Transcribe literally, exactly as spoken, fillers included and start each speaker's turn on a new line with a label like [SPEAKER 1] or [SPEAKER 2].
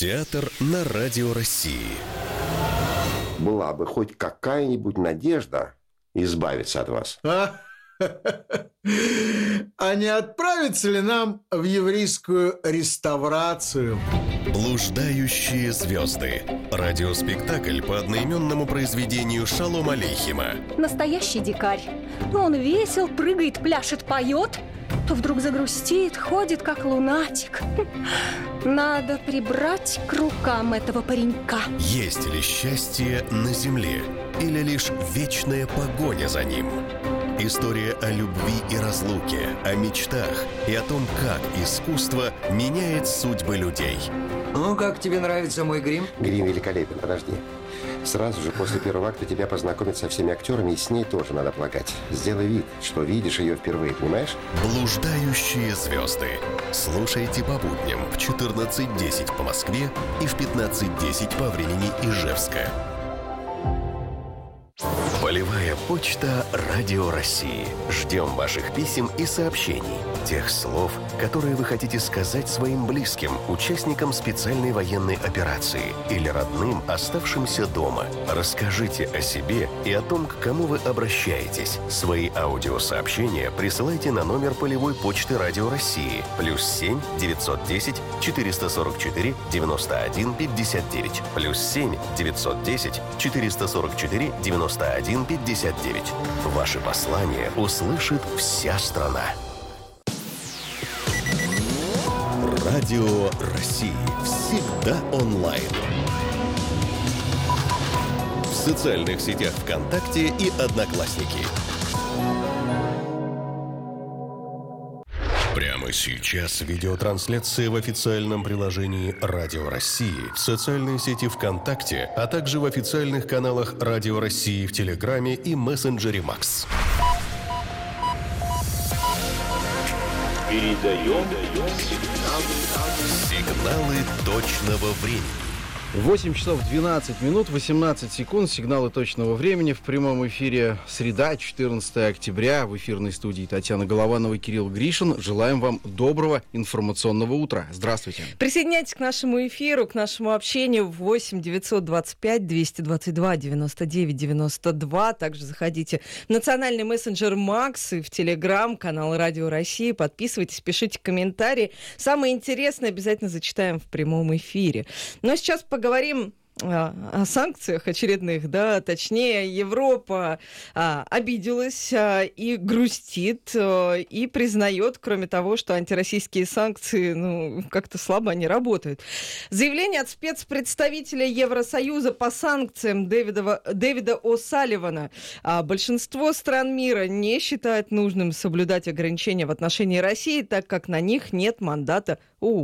[SPEAKER 1] Театр на Радио России.
[SPEAKER 2] Была бы хоть какая-нибудь надежда избавиться от вас.
[SPEAKER 3] А, а не отправиться ли нам в еврейскую реставрацию?
[SPEAKER 1] «Блуждающие звезды». Радиоспектакль по одноименному произведению Шолома Алейхема.
[SPEAKER 4] Настоящий дикарь. Он весел, прыгает, пляшет, поет, то вдруг загрустит, ходит как лунатик. Надо прибрать к рукам этого паренька.
[SPEAKER 1] Есть ли счастье на земле или лишь вечная погоня за ним? История о любви и разлуке, о мечтах и о том, как искусство меняет судьбы людей.
[SPEAKER 5] Ну, как тебе нравится мой грим?
[SPEAKER 2] Грим великолепен, подожди. Сразу же после первого акта тебя познакомят со всеми актерами, и с ней тоже надо полагать. Сделай вид, что видишь ее впервые, понимаешь?
[SPEAKER 1] «Блуждающие звезды». Слушайте по будням в четырнадцать десять по Москве и в пятнадцать десять по времени Ижевска. Полевая почта Радио России. Ждем ваших писем и сообщений. Тех слов, которые вы хотите сказать своим близким, участникам специальной военной операции или родным, оставшимся дома. Расскажите о себе и о том, к кому вы обращаетесь. Свои аудиосообщения присылайте на номер полевой почты Радио России плюс семь девятьсот десять четыреста сорок четыре девяносто один пятьдесят девять плюс семь девятьсот десять четыреста сорок четыре девяносто один пятьдесят девять. Ваши послания услышит вся страна. Радио России. Всегда онлайн. В социальных сетях ВКонтакте и Одноклассники. Прямо сейчас видеотрансляция в официальном приложении Радио России, в социальной сети ВКонтакте, а также в официальных каналах Радио России в Телеграме и мессенджере Макс.
[SPEAKER 6] Передаем
[SPEAKER 1] Сигналы точного времени.
[SPEAKER 7] восемь часов двенадцать минут, восемнадцать секунд. Сигналы точного времени. В прямом эфире среда, четырнадцатое октября. В эфирной студии Татьяна Голованова и Кирилл Гришин. Желаем вам доброго информационного утра. Здравствуйте.
[SPEAKER 8] Присоединяйтесь к нашему эфиру, к нашему общению в восемь девятьсот двадцать пять двести двадцать два девяносто девять девяносто два. Также заходите в национальный мессенджер Макс и в Телеграм, канал Радио России. Подписывайтесь, пишите комментарии. Самое интересное обязательно зачитаем в прямом эфире. Но сейчас поговорим Говорим о санкциях очередных, да, точнее, Европа а, обиделась а, и грустит, а, и признает, кроме того, что антироссийские санкции, ну, как-то слабо они работают. Заявление от спецпредставителя Евросоюза по санкциям Дэвида, Дэвида О'Салливана. А, большинство стран мира не считают нужным соблюдать ограничения в отношении России, так как на них нет мандата ООН.